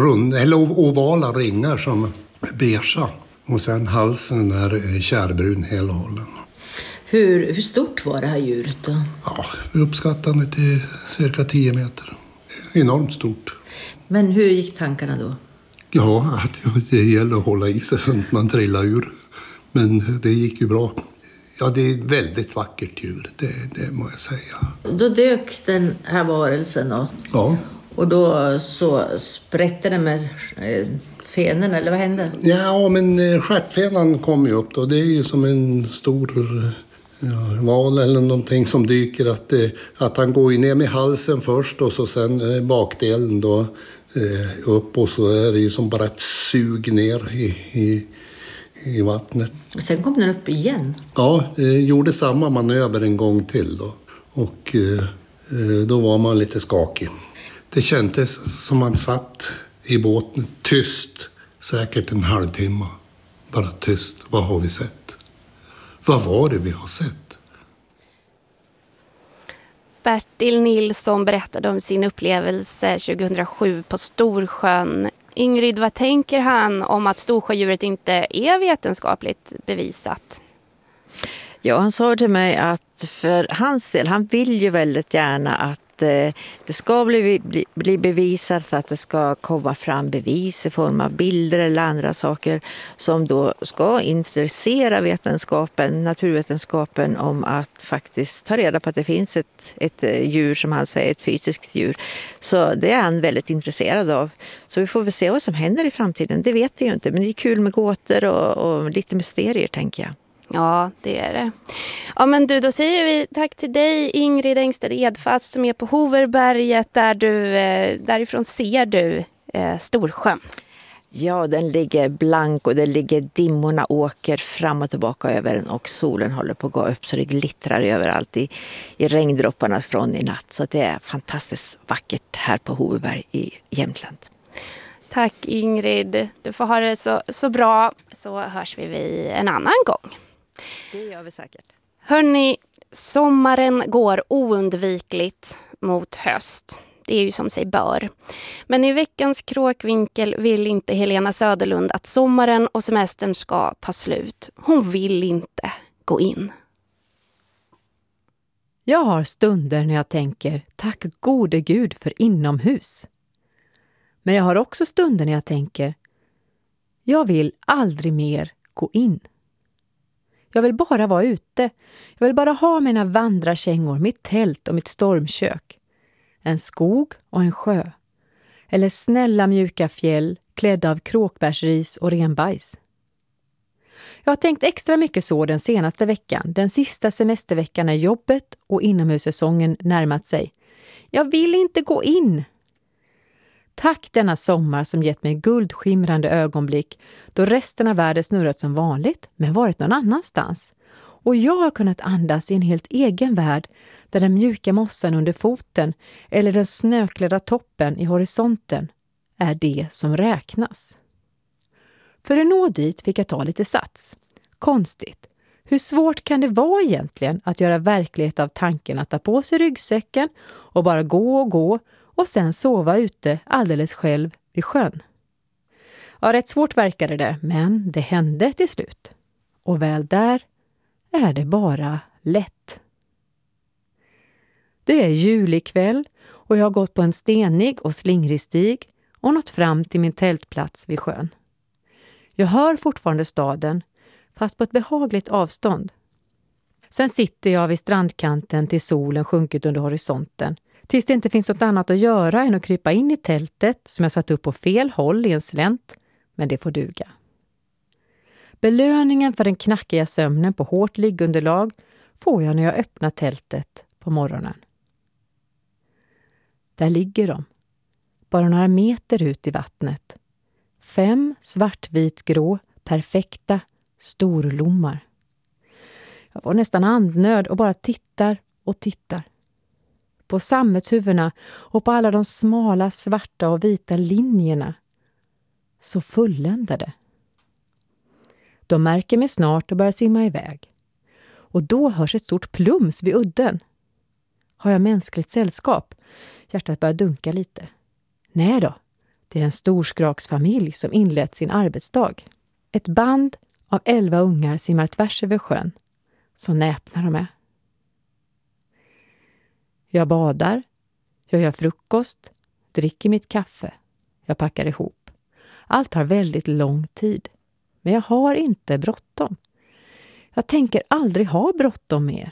ovala ringar som är beigea. Och sen halsen är kärbrun hela hållen. Hur stort var det här djuret då? Ja, uppskattande till cirka 10 meter. Enormt stort. Men hur gick tankarna då? Ja, att det gäller att hålla i sig så att man trillar ur. Men det gick ju bra. Ja, det är ett väldigt vackert djur, det må jag säga. Då dök den här varelsen då? Ja. Och då så sprätte den med fenen, eller vad hände? Ja, men stjärtfenan kom ju upp då. Det är ju som en stor val eller någonting som dyker. Att han går ner med halsen först och så sen bakdelen då upp. Och så är det ju som bara ett sug ner i vattnet. Och sen kom den upp igen? Ja, gjorde samma manöver en gång till då. Och då var man lite skakig. Det kändes som man satt i båten tyst, säkert en halvtimme. Bara tyst. Vad har vi sett? Vad var det vi har sett? Bertil Nilsson berättade om sin upplevelse 2007 på Storsjön. Ingrid, vad tänker han om att storsjödjuret inte är vetenskapligt bevisat? Ja, han sa till mig att för hans del, han vill ju väldigt gärna att det ska bli bevisat, att det ska komma fram bevis i form av bilder eller andra saker som då ska intressera vetenskapen, naturvetenskapen, om att faktiskt ta reda på att det finns ett djur, som han säger, ett fysiskt djur. Så det är han väldigt intresserad av. Så vi får väl se vad som händer i framtiden. Det vet vi ju inte, men det är kul med gåtor och lite mysterier, tänker jag. Ja, det är det. Ja, men du, då säger vi tack till dig, Ingrid Engsted Edfast, som är på Hoverberget, därifrån ser du Storsjön. Ja, den ligger blank och det ligger dimmorna åker fram och tillbaka över den och solen håller på att gå upp så det glittrar överallt i regndropparna från i natt. Så det är fantastiskt vackert här på Hoverberg i Jämtland. Tack Ingrid, du får ha det så bra, så hörs vi en annan gång. Det gör vi säkert. Hörrni, sommaren går oundvikligt mot höst. Det är ju som sig bör. Men i veckans Kråkvinkel vill inte Helena Söderlund att sommaren och semestern ska ta slut. Hon vill inte gå in. Jag har stunder när jag tänker, tack gode Gud för inomhus. Men jag har också stunder när jag tänker, jag vill aldrig mer gå in. Jag vill bara vara ute. Jag vill bara ha mina vandrarkängor, mitt tält och mitt stormkök. En skog och en sjö. Eller snälla mjuka fjäll klädda av kråkbärsris och renbajs. Jag har tänkt extra mycket så den senaste veckan. Den sista semesterveckan när jobbet och inomhussäsongen närmat sig. Jag vill inte gå in. Tack denna sommar som gett mig guldskimrande ögonblick då resten av världen snurrat som vanligt men varit någon annanstans. Och jag har kunnat andas i en helt egen värld där den mjuka mossan under foten eller den snöklädda toppen i horisonten är det som räknas. För att nå dit fick jag ta lite sats. Konstigt. Hur svårt kan det vara egentligen att göra verklighet av tanken att ta på sig ryggsäcken och bara gå och sen sova ute alldeles själv vid sjön? Ja, rätt svårt verkade det, men det hände till slut. Och väl där är det bara lätt. Det är julig kväll och jag har gått på en stenig och slingrig stig och nått fram till min tältplats vid sjön. Jag hör fortfarande staden, fast på ett behagligt avstånd. Sen sitter jag vid strandkanten till solen sjunkit under horisonten, tills det inte finns något annat att göra än att krypa in i tältet som jag satt upp på fel håll i en slänt, men det får duga. Belöningen för den knackiga sömnen på hårt liggunderlag får jag när jag öppnar tältet på morgonen. Där ligger de, bara några meter ut i vattnet. 5 svartvitgrå, perfekta storlommar. Jag var nästan andnöd och bara tittar och tittar. På sammetshuvudena och på alla de smala svarta och vita linjerna. Så fulländade. De märker mig snart och börjar simma iväg. Och då hörs ett stort plums vid udden. Har jag mänskligt sällskap? Hjärtat börjar dunka lite. Nej då, det är en storskraksfamilj som inlett sin arbetsdag. Ett band av 11 ungar simmar tvärs över sjön. Så näpnar de är. Jag badar, jag gör frukost, dricker mitt kaffe. Jag packar ihop. Allt tar väldigt lång tid. Men jag har inte bråttom. Jag tänker aldrig ha bråttom mer.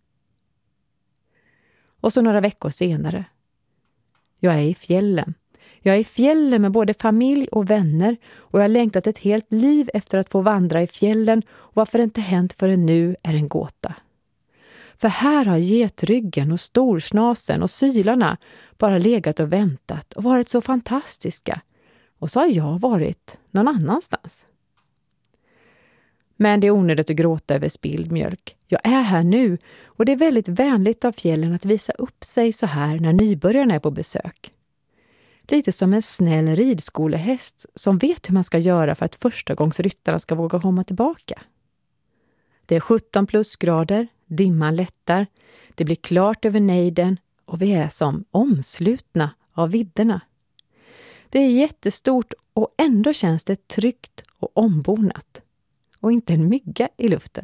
Och så några veckor senare. Jag är i fjällen. Jag är i fjällen med både familj och vänner och jag har längtat ett helt liv efter att få vandra i fjällen och varför det inte hänt förrän nu är en gåta. För här har getryggen och storsnasen och sylarna bara legat och väntat och varit så fantastiska. Och så har jag varit någon annanstans. Men det är onödigt att gråta över spilld mjölk. Jag är här nu och det är väldigt vänligt av fjällen att visa upp sig så här när nybörjarna är på besök. Lite som en snäll ridskolehäst som vet hur man ska göra för att förstagångsryttarna ska våga komma tillbaka. Det är 17 plusgrader, dimman lättar, det blir klart över nejden och vi är som omslutna av vidderna. Det är jättestort och ändå känns det tryggt och ombonat. Och inte en mygga i luften.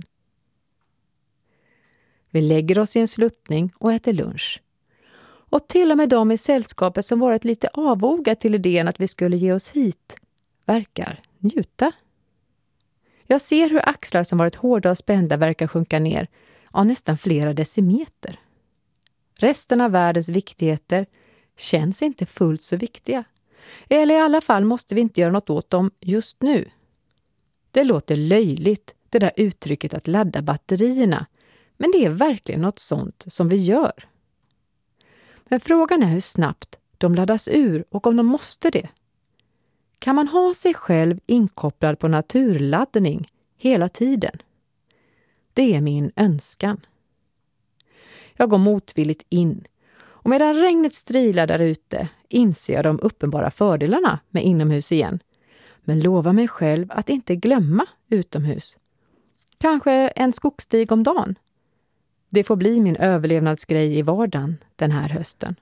Vi lägger oss i en sluttning och äter lunch. Och till och med de i sällskapet som varit lite avoga till idén att vi skulle ge oss hit verkar njuta. Jag ser hur axlar som varit hårda och spända verkar sjunka ner av nästan flera decimeter. Resten av världens viktigheter känns inte fullt så viktiga. Eller i alla fall måste vi inte göra något åt dem just nu. Det låter löjligt, det där uttrycket att ladda batterierna, men det är verkligen något sånt som vi gör. Men frågan är hur snabbt de laddas ur och om de måste det. Kan man ha sig själv inkopplad på naturladdning hela tiden? Det är min önskan. Jag går motvilligt in, och medan regnet strilar där ute inser jag de uppenbara fördelarna med inomhus igen. Men lovar mig själv att inte glömma utomhus. Kanske en skogsstig om dagen. Det får bli min överlevnadsgrej i vardagen den här hösten.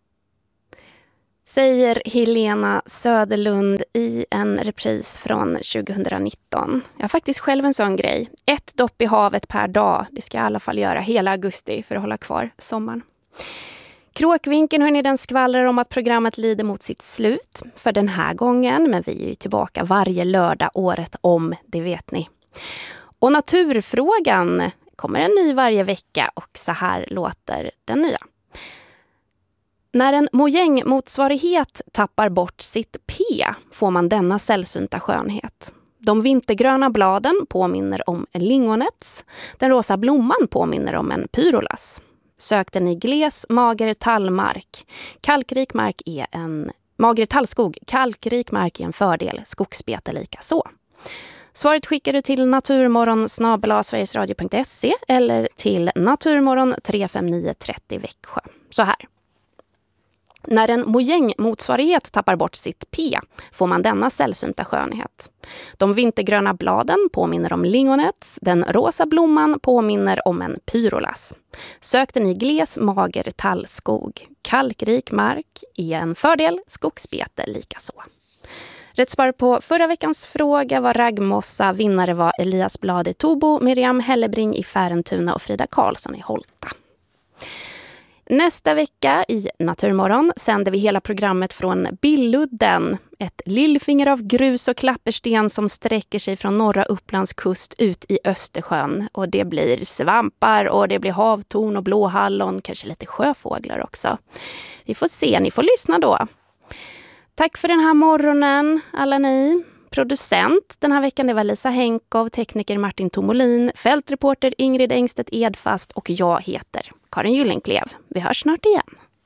Säger Helena Söderlund i en repris från 2019. Jag har faktiskt själv en sån grej. 1 dopp i havet per dag. Det ska jag i alla fall göra hela augusti för att hålla kvar sommaren. Kråkvinkeln, hörni, den skvallrar om att programmet lider mot sitt slut för den här gången. Men vi är ju tillbaka varje lördag året om, det vet ni. Och naturfrågan kommer en ny varje vecka och så här låter den nya. När en mojängmotsvarighet tappar bort sitt P får man denna sällsynta skönhet. De vintergröna bladen påminner om lingonets. Den rosa blomman påminner om en pyrolas. Sökte ni gles, mager tallmark. Kalkrik mark är en mager tallskog. Kalkrik mark är en fördel. Skogsbete lika så. Svaret skickar du till naturmorgon@sverigesradio.se eller till naturmorgon 35930 Växjö. Så här. När en mojängmotsvarighet tappar bort sitt P får man denna sällsynta skönhet. De vintergröna bladen påminner om lingonets, den rosa blomman påminner om en pyrolas. Sökte ni gles, mager tallskog. Kalkrik mark är en fördel, skogsbete lika så. Rätt svar på förra veckans fråga var raggmossa, vinnare var Elias Blad i Tobo, Miriam Hellebring i Färentuna och Frida Karlsson i Holta. Nästa vecka i Naturmorgon sänder vi hela programmet från Billudden. Ett lillfinger av grus och klappersten som sträcker sig från norra Upplands kust ut i Östersjön. Och det blir svampar och det blir havtorn och blåhallon, kanske lite sjöfåglar också. Vi får se, ni får lyssna då. Tack för den här morgonen, alla ni. Producent den här veckan det var Lisa Henkov, tekniker Martin Tomolin, fältreporter Ingrid Engstedt Edfast och jag heter Karin Gyllenklev. Vi hörs snart igen.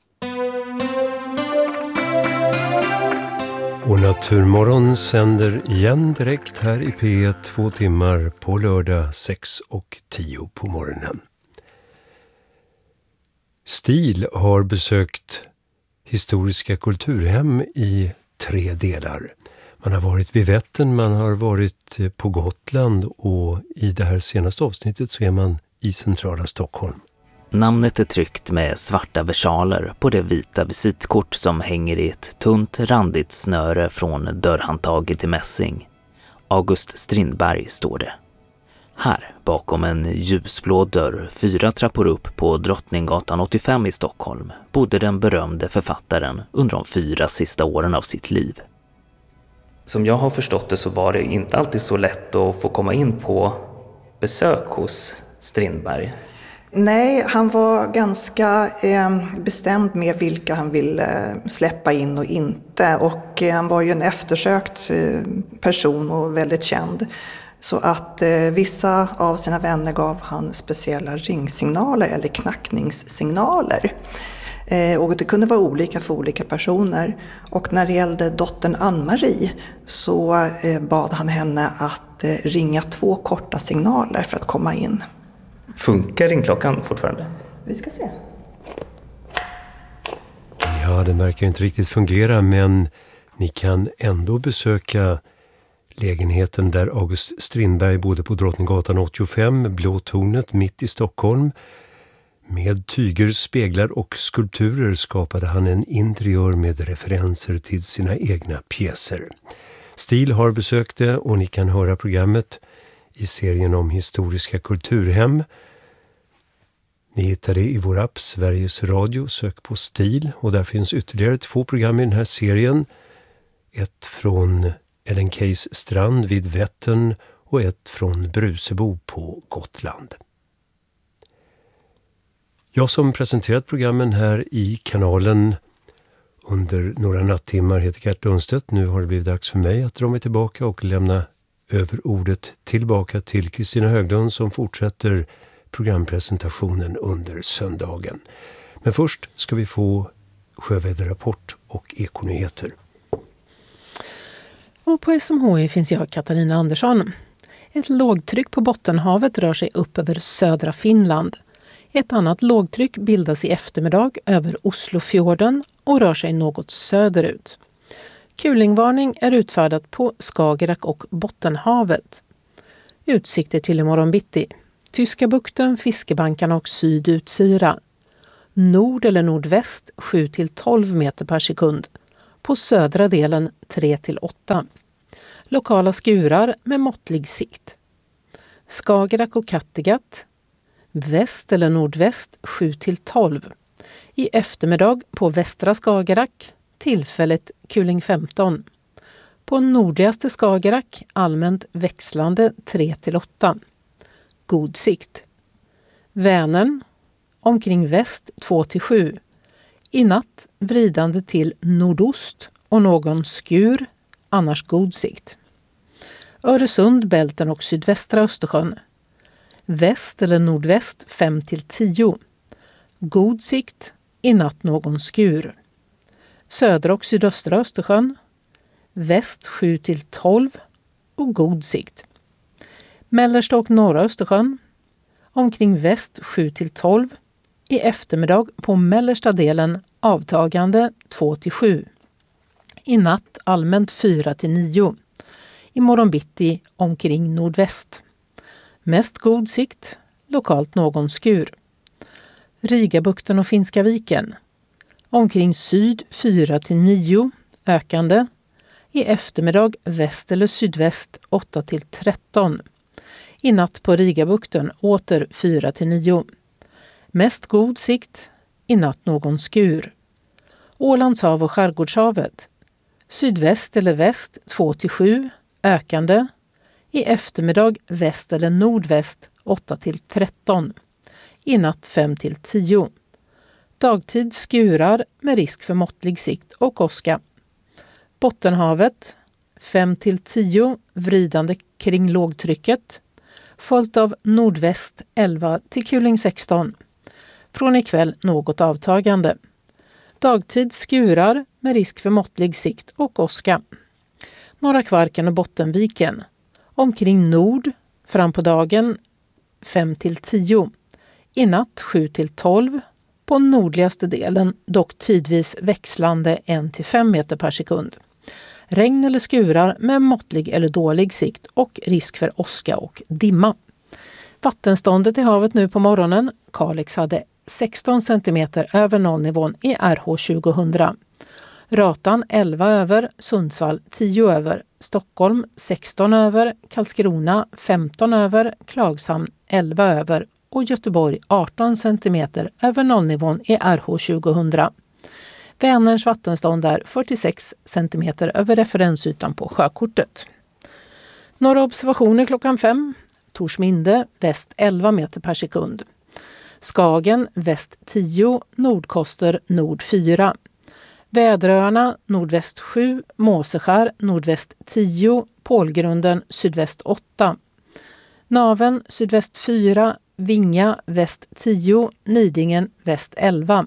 Och Naturmorgon sänder igen direkt här i P1 2 timmar på lördag 6 och 10 på morgonen. STIL har besökt historiska kulturhem i 3 delar. Man har varit vid Vättern, man har varit på Gotland och i det här senaste avsnittet så är man i centrala Stockholm. Namnet är tryckt med svarta versaler på det vita visitkort som hänger i ett tunt randigt snöre från dörrhandtaget till mässing. August Strindberg står det. Här, bakom en ljusblå dörr 4 trappor upp på Drottninggatan 85 i Stockholm, bodde den berömde författaren under de 4 sista åren av sitt liv. Som jag har förstått det så var det inte alltid så lätt att få komma in på besök hos Strindberg. Nej, han var ganska bestämd med vilka han ville släppa in och inte. Och han var ju en eftersökt person och väldigt känd. Så att vissa av sina vänner gav han speciella ringsignaler eller knackningssignaler. Och det kunde vara olika för olika personer. Och när det gällde dottern Ann-Marie så bad han henne att ringa 2 korta signaler för att komma in. Funkar ringklockan fortfarande? Vi ska se. Ja, den verkar inte riktigt fungera, men ni kan ändå besöka lägenheten där August Strindberg bodde på Drottninggatan 85, Blå tornet mitt i Stockholm. Med tyger, speglar och skulpturer skapade han en interiör med referenser till sina egna pjäser. STIL har besökt det och ni kan höra programmet i serien om historiska kulturhem. Ni hittar det i vår app Sveriges Radio, sök på STIL och där finns ytterligare 2 program i den här serien. Ett från Ellen Keys strand vid Vättern och ett från Brusebo på Gotland. Jag som presenterat programmen här i kanalen under några nattimmar heter Gert Lundstedt. Nu har det blivit dags för mig att dra mig tillbaka och lämna över ordet tillbaka till Kristina Höglund som fortsätter programpresentationen under söndagen. Men först ska vi få sjöväderrapport och ekonyheter. Och på SMHI finns jag, Katarina Andersson. Ett lågtryck på Bottenhavet rör sig upp över södra Finland. Ett annat lågtryck bildas i eftermiddag över Oslofjorden och rör sig något söderut. Kulingvarning är utfärdat på Skagerrak och Bottenhavet. Utsikter till imorgon bitti. Tyska bukten, Fiskebankarna och Sydutsira. Nord eller nordväst 7-12 meter per sekund. På södra delen 3-8. Lokala skurar med måttlig sikt. Skagerrak och Kattegatt. Väst eller nordväst 7-12. I eftermiddag på västra Skagerrak tillfälligt kuling 15. På nordligaste Skagerrak allmänt växlande 3-8. God sikt. Vänern omkring väst 2-7. I natt vridande till nordost och någon skur, annars god sikt. Öresund, Bälten och sydvästra Östersjön. Väst eller nordväst 5-10. God sikt, i natt någon skur. Södra och sydöstra Östersjön. Väst 7-12 och god sikt. Mellersta och norra Östersjön. Omkring väst 7-12. I eftermiddag på mellersta delen avtagande 2-7. I natt allmänt 4-9. I morgon bitti omkring nordväst. Mest god sikt, lokalt någon skur. Rigabukten och Finska viken. Omkring syd 4-9, ökande. I eftermiddag väst eller sydväst 8-13. I natt på Rigabukten åter 4-9. Mest god sikt, i natt någon skur. Ålandshav och Skärgårdshavet. Sydväst eller väst 2-7, ökande. I eftermiddag väst eller nordväst 8-13. I natt 5-10. Dagtid skurar med risk för måttlig sikt och åska. Bottenhavet 5-10 vridande kring lågtrycket. Följt av nordväst 11 till kuling 16. Från ikväll något avtagande. Dagtid skurar med risk för måttlig sikt och åska. Norra Kvarken och Bottenviken. Omkring nord, fram på dagen 5-10. I natt 7-12. På nordligaste delen dock tidvis växlande 1-5 meter per sekund. Regn eller skurar med måttlig eller dålig sikt och risk för åska och dimma. Vattenståndet i havet nu på morgonen. Kalix hade 16 cm över nollnivån i RH 2000. Ratan 11 över, Sundsvall 10 över, Stockholm 16 över, Karlskrona 15 över, Klagshamn 11 över och Göteborg 18 cm över nollnivån i RH 2000. Vänerns vattenstånd är 46 cm över referensytan på sjökortet. Några observationer klockan 5. Torsminde väst 11 meter per sekund. Skagen väst 10, Nordkoster nord 4. Väderöarna nordväst 7, Måseskär nordväst 10, Pålgrunden sydväst 8. Naven sydväst 4, Vinga väst 10, Nidingen väst 11.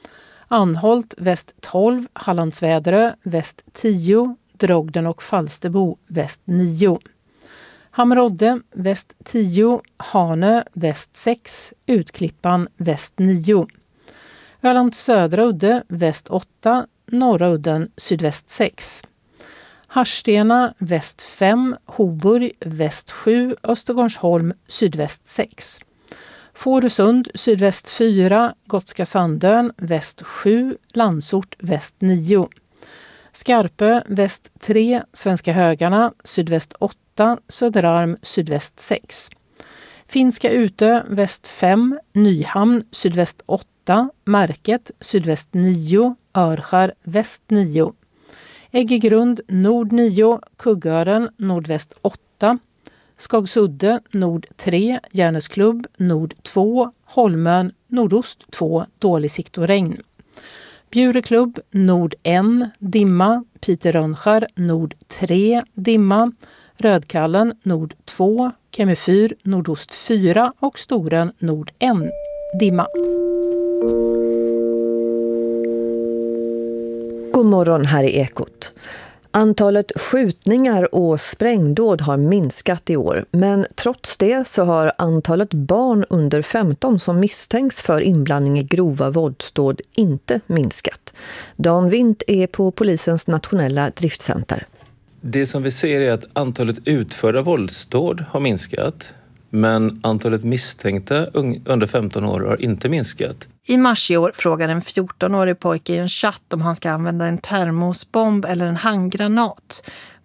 Anholt väst 12, Hallandsväderö väst 10, Drogden och Falsterbo väst 9. Hammerodde väst 10, Hanö väst 6, Utklippan väst 9. Ölands södra udde väst 8, norra udden sydväst 6. Harstena väst 5, Hoburg väst 7, Östergårdsholm sydväst 6. Fårösund sydväst 4, Gotska Sandön väst 7, Landsort väst 9. Skarpö väst 3, Svenska Högarna sydväst 8, Söderarm sydväst 6. Finska Utö väst 5, Nyhamn sydväst 8, Märket sydväst 9, Örskär väst 9. Äggegrund nord 9, Kuggören nordväst 8, Skagsudde nord 3, Järnesklubb nord 2, Holmön nordost 2, dålig sikt och regn. Bjureklubb nord 1, dimma, Piteå Rönnskär nord 3, dimma, Rödkallen nord 2, Kemifyr nordost 4 och Storen nord 1. Dimma. God morgon, här är Ekot. Antalet skjutningar och sprängdåd har minskat i år, men trots det så har antalet barn under 15 som misstänks för inblandning i grova våldsdåd inte minskat. Dan Windt är på polisens nationella driftcenter. Det som vi ser är att antalet utförda våldsdåd har minskat, men antalet misstänkta under 15 år har inte minskat. I mars i år frågar en 14-årig pojke i en chatt om han ska använda en termosbomb eller en handgranat.